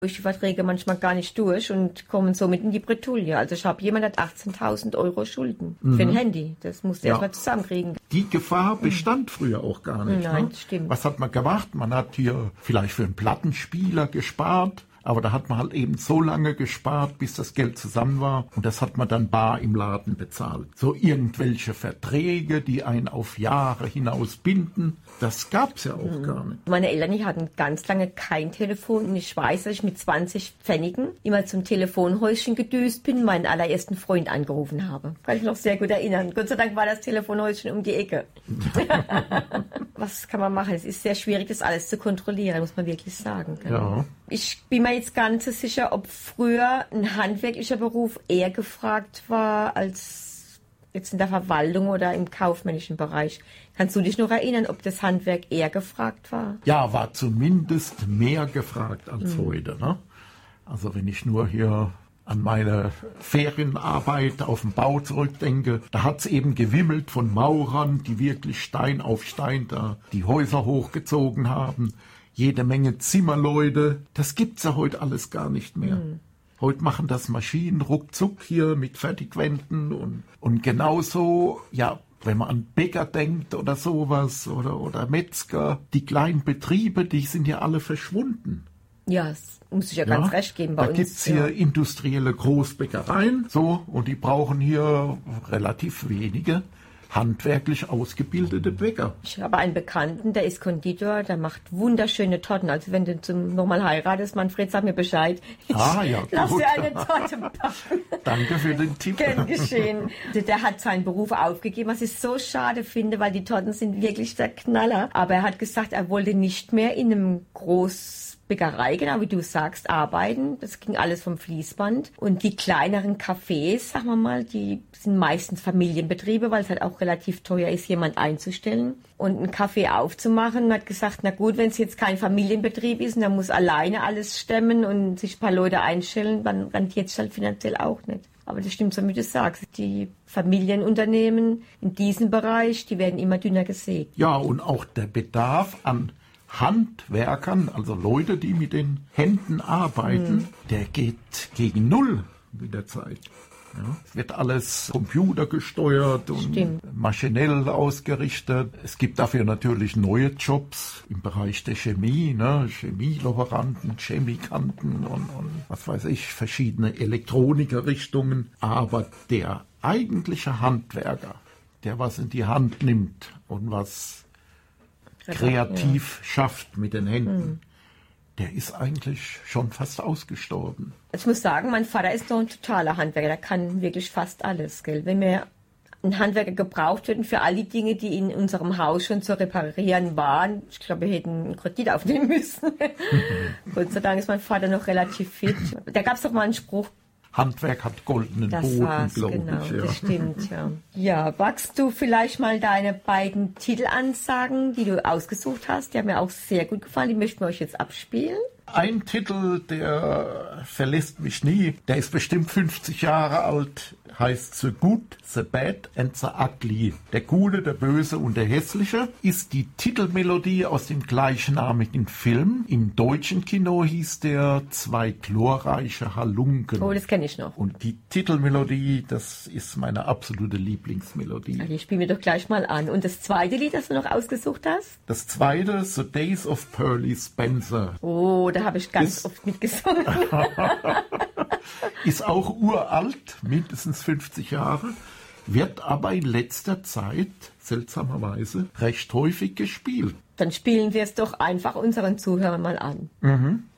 durch die Verträge manchmal gar nicht durch und kommen somit in die Bretouille. Also ich habe jemand, der hat 18.000 Euro Schulden für ein Handy. Das musste er erstmal zusammenkriegen. Die Gefahr bestand früher auch gar nicht. Nein, ne? stimmt. Was hat man gemacht? Man hat hier vielleicht für einen Plattenspieler gespart. Aber da hat man halt eben so lange gespart, bis das Geld zusammen war. Und das hat man dann bar im Laden bezahlt. So irgendwelche Verträge, die einen auf Jahre hinaus binden, das gab's ja auch gar nicht. Meine Eltern, die hatten ganz lange kein Telefon. Und ich weiß, dass ich mit 20 Pfennigen immer zum Telefonhäuschen gedüst bin, meinen allerersten Freund angerufen habe. Kann ich noch sehr gut erinnern. Gott sei Dank war das Telefonhäuschen um die Ecke. Was kann man machen? Es ist sehr schwierig, das alles zu kontrollieren, muss man wirklich sagen. Ja. Ich bin mir jetzt ganz so sicher, ob früher ein handwerklicher Beruf eher gefragt war als jetzt in der Verwaltung oder im kaufmännischen Bereich. Kannst du dich noch erinnern, ob das Handwerk eher gefragt war? Ja, war zumindest mehr gefragt als heute. Ne? Also wenn ich nur hier an meine Ferienarbeit auf dem Bau zurückdenke, da hat's eben gewimmelt von Maurern, die wirklich Stein auf Stein da die Häuser hochgezogen haben. Jede Menge Zimmerleute. Das gibt's ja heute alles gar nicht mehr. Heute machen das Maschinen ruckzuck hier mit Fertigwänden und genauso, ja, wenn man an Bäcker denkt oder sowas oder Metzger, die kleinen Betriebe, die sind ja alle verschwunden. Ja, das muss ich ja ganz recht geben bei uns. Da gibt's hier industrielle Großbäckereien, so, und die brauchen hier relativ wenige handwerklich ausgebildete Bäcker. Ich habe einen Bekannten, der ist Konditor, der macht wunderschöne Torten. Also wenn du nochmal heiratest, Manfred, sag mir Bescheid. Lass dir eine Torte backen. Danke für den Tipp. Gern geschehen. Der hat seinen Beruf aufgegeben, was ich so schade finde, weil die Torten sind wirklich der Knaller. Aber er hat gesagt, er wollte nicht mehr in einem Großbäckerei, genau wie du sagst, arbeiten. Das ging alles vom Fließband. Und die kleineren Cafés, sagen wir mal, die sind meistens Familienbetriebe, weil es halt auch relativ teuer ist, jemand einzustellen. Und einen Kaffee aufzumachen, und hat gesagt, na gut, wenn es jetzt kein Familienbetrieb ist und er muss alleine alles stemmen und sich ein paar Leute einstellen, dann rentiert es halt finanziell auch nicht. Aber das stimmt so, wie du sagst. Die Familienunternehmen in diesem Bereich, die werden immer dünner gesägt. Ja, und auch der Bedarf an Handwerkern, also Leute, die mit den Händen arbeiten, der geht gegen Null mit der Zeit. Ja, es wird alles computergesteuert und maschinell ausgerichtet. Es gibt dafür natürlich neue Jobs im Bereich der Chemie, ne? Chemielaboranten, Chemikanten und was weiß ich, verschiedene Elektronikerrichtungen. Aber der eigentliche Handwerker, der was in die Hand nimmt und was kreativ schafft mit den Händen, der ist eigentlich schon fast ausgestorben. Ich muss sagen, mein Vater ist doch ein totaler Handwerker, der kann wirklich fast alles, gell? Wenn wir einen Handwerker gebraucht hätten für all die Dinge, die in unserem Haus schon zu reparieren waren, ich glaube, wir hätten einen Kredit aufnehmen müssen. Gott sei Dank ist mein Vater noch relativ fit. Da gab es doch mal einen Spruch, Handwerk hat goldenen Boden, glaube ich. Ja. Das stimmt, ja. Ja, magst du vielleicht mal deine beiden Titelansagen, die du ausgesucht hast? Die haben mir auch sehr gut gefallen. Die möchten wir euch jetzt abspielen. Ein Titel, der verlässt mich nie. Der ist bestimmt 50 Jahre alt. Heißt The Good, The Bad and The Ugly. Der Gute, der Böse und der Hässliche ist die Titelmelodie aus dem gleichnamigen Film. Im deutschen Kino hieß der Zwei glorreiche Halunken. Oh, das kenne ich noch. Und die Titelmelodie, das ist meine absolute Lieblingsmelodie. Die spielen wir doch gleich mal an. Und das zweite Lied, das du noch ausgesucht hast? Das zweite, The Days of Pearly Spencer. Oh, da habe ich ganz oft mitgesungen. Ist auch uralt, mindestens 50 Jahre, wird aber in letzter Zeit, seltsamerweise, recht häufig gespielt. Dann spielen wir es doch einfach unseren Zuhörern mal an.